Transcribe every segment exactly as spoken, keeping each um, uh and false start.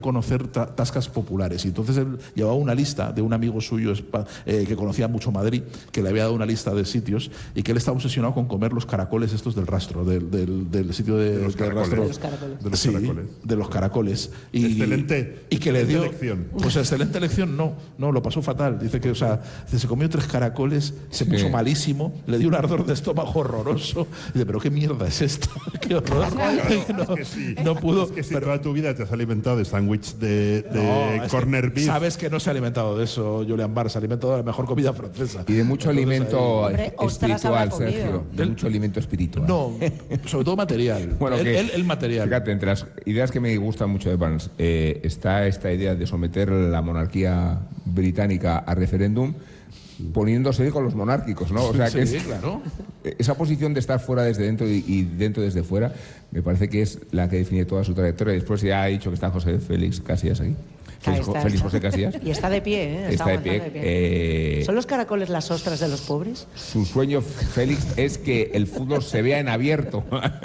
conocer ta tascas populares, y entonces él llevaba una lista de un amigo suyo eh, que conocía mucho Madrid, que le había dado una lista de sitios, y que él estaba obsesionado con comer los caracoles estos del rastro, del, del, del sitio de, de los del caracoles. rastro, De los caracoles. De los sí, caracoles. de los caracoles. Y, excelente, y que le dio elección. Pues excelente elección, no, no, lo pasó fatal. Dice que, o sea, se comió tres caracoles, se puso sí. malísimo, le dio un ardor de estómago horroroso. Dice, pero qué mierda es esta, qué horror. Claro, no, es que sí. no pudo. Es que si pero, toda tu vida te has alimentado de sándwich de, de no, corner beef. Sabes que no se ha alimentado de eso, Julián Barr, se ha alimentado de la mejor comida francesa. Y de mucho Entonces, alimento ahí, hombre, espiritual, Sergio. De ¿El? mucho alimento espiritual. No, sobre todo material. Bueno, el, que, el, el material. Fíjate, entre las ideas que me gustan mucho de Barnes, eh, está esta idea de someter la monarquía británica a referéndum, poniéndose con los monárquicos, ¿no? O sea, sí, que sí, es, claro. Esa posición de estar fuera desde dentro y, y dentro desde fuera, me parece que es la que define toda su trayectoria. Después ya ha dicho que está José Félix Casillas ahí. Félix, está, Félix está. José Casillas. Y está de pie, ¿eh? Está, está de pie. De pie. Eh, ¿Son los caracoles las ostras de los pobres? Su sueño, Félix, es que el fútbol se vea en abierto.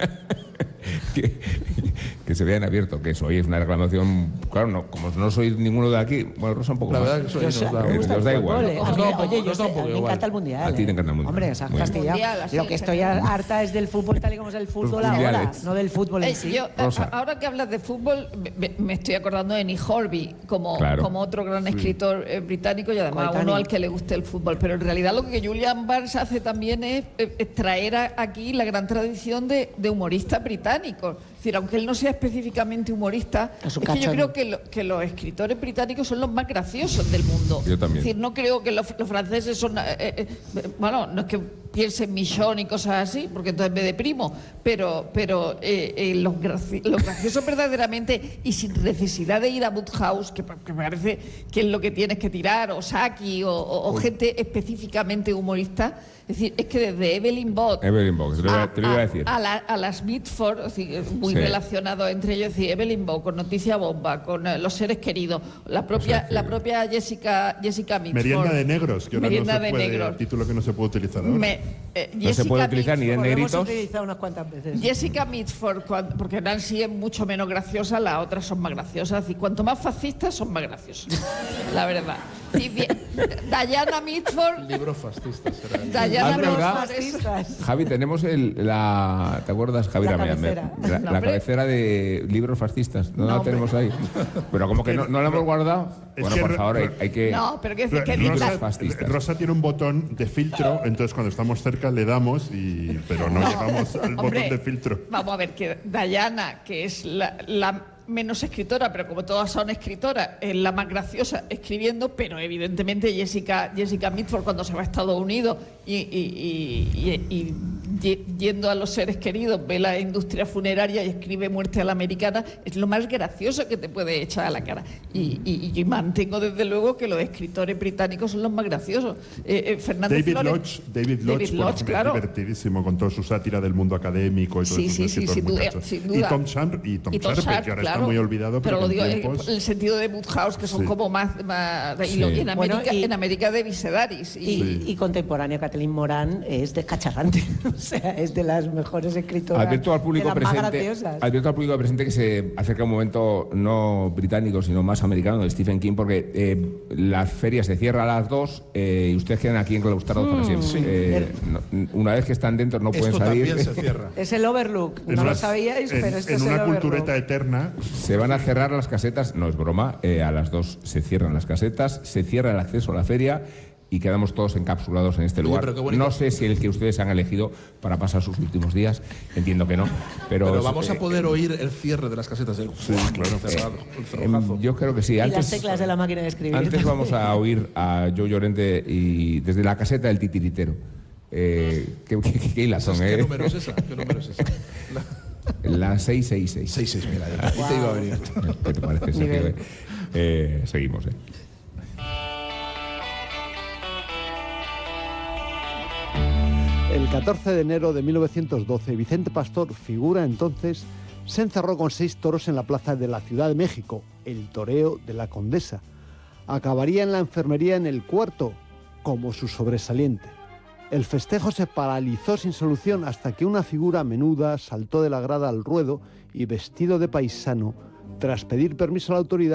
que, que se vea en abierto, que eso hoy es una reclamación. Claro, no, como no sois ninguno de aquí, bueno, Rosa un poco la más. verdad que soy, nos da, eh, nos da igual. Oye, yo sé, a mí me encanta el mundial. A ti te encanta el mundial. Hombre, esa fastidia. Lo que estoy harta es del fútbol tal y como es el fútbol ahora, no del fútbol en eh, sí. Yo, a, ahora que hablas de fútbol, me, me estoy acordando de Nick Hornby como, claro. como otro gran escritor eh, británico y además Coetáneo. uno al que le guste el fútbol. Pero en realidad lo que Julian Barnes hace también es, es traer a, aquí la gran tradición de, de humoristas británicos. Es decir, aunque él no sea específicamente humorista, es que yo creo que, lo, que los escritores británicos son los más graciosos del mundo. Yo también. Es decir, no creo que los, los franceses son... Eh, eh, bueno, no es que piense en Michon y cosas así, porque entonces me deprimo, pero, pero eh, eh, los, graci los graciosos verdaderamente y sin necesidad de ir a Woodhouse, que, que me parece que es lo que tienes que tirar, o Saki, o, o, o gente específicamente humorista. Es decir, es que desde Evelyn Waugh Evelyn Waugh, te lo, a, te lo iba a decir. A, a, la, a las Mitford, es decir, muy sí. relacionado entre ellos, es decir, Evelyn Waugh con Noticia Bomba, con uh, Los Seres Queridos, la propia, o sea, la propia Jessica, Jessica Mitford. Merienda de negros, que ahora Merienda no se de puede, negros. título que no se puede utilizar ahora. Me, eh, no se puede utilizar ni de negritos. Hemos utilizado unas cuantas veces. Jessica Mitford, cuando, porque Nancy es mucho menos graciosa, las otras son más graciosas. Y cuanto más fascistas, son más graciosos. La verdad. Y bien, Diana Mitford. Libros fascistas. Diana Mitford. Javi, tenemos el, la... ¿Te acuerdas, Javi? La la, cabecera. La, la, la cabecera de libros fascistas. No, no la tenemos ahí. Pero como que no, no la hemos guardado. Es bueno, que por favor, hay, hay que... No, pero que, que libros Rosa, fascistas. Rosa tiene un botón de filtro, entonces cuando estamos cerca le damos, y pero no, no llegamos al hombre, botón de filtro. Vamos a ver, que Diana, que es la... la menos escritora, pero como todas son escritoras, es la más graciosa escribiendo, pero evidentemente Jessica, Jessica Mitford cuando se va a Estados Unidos y, y, y, y, y yendo a Los Seres Queridos, ve la industria funeraria y escribe Muerte a la Americana, es lo más gracioso que te puede echar a la cara. Y, y, y mantengo desde luego que los escritores británicos son los más graciosos. Eh, eh, Fernández David Flores, Lodge, David Lodge, David Lodge por claro. Es divertidísimo con toda su sátira del mundo académico y todo sí, eso. Sí, sí, sin duda, sin duda. Y Tom Sharp, y Tom, y Tom Sharp, Sharp que ahora claro. está muy olvidado. Pero, pero lo digo tiempos... en el sentido de Woodhouse, que son sí. como más... más sí. y lo, y en, América, bueno, y, en América de Visedaris. Y, y, sí. y contemporánea, Kathleen Moran es descacharrante. O sea, es de las mejores escritoras. Advierto al público de las presente, más graciosas. advierto al público presente que se acerca un momento no británico, sino más americano, de Stephen King, porque eh, la feria se cierra a las dos eh, y ustedes quedan aquí enclaustrados mm, para siempre. Sí. Eh, no, una vez que están dentro no Esto pueden salir. También se cierra. Es el Overlook. No una, lo sabíais, en, pero esto en es el una Overlook. cultureta eterna. Se van a cerrar las casetas, no es broma, eh, a las dos se cierran las casetas, se cierra el acceso a la feria y quedamos todos encapsulados en este lugar. Oye, no sé si el que ustedes han elegido para pasar sus últimos días, entiendo que no, pero... Pero vamos eh, a poder oír el cierre de las casetas. El, sí, claro. Cerrado, el yo creo que sí. Y antes, las teclas de la máquina de escribir. Antes vamos a oír a Joe Llorente y desde la caseta del titiritero. Eh, ¿Qué, qué, qué, qué hilas son, ¿Qué eh? número es esa? ¿Qué número es esa? La... La seis seis seis. seis seis, mira, ya wow. te iba a venir. ¿Qué te parece, Sergio? Eh, seguimos, ¿eh? El catorce de enero de mil novecientos doce, Vicente Pastor, figura entonces, se encerró con seis toros en la plaza de la Ciudad de México, el toreo de la Condesa. Acabaría en la enfermería en el cuarto, como su sobresaliente. El festejo se paralizó sin solución hasta que una figura menuda saltó de la grada al ruedo y, vestido de paisano, Tras pedir permiso a la autoridad,